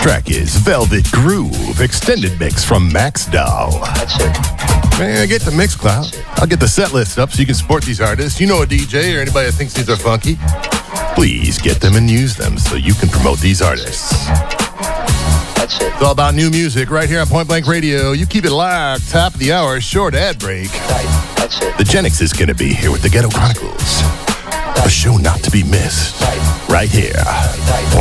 Track is Velvet Groove, extended mix from Max Dow. That's it. Man, get the Mixcloud. I'll get the set list up so you can support these artists. You know a DJ or anybody that thinks these are funky? Please get them and use them so you can promote these artists. That's it. It's all about new music right here on Point Blank Radio. You keep it live, top of the hour, short ad break. Right. That's it. The Genix is going to be here with the Ghetto Chronicles. A show not to be missed. Right here.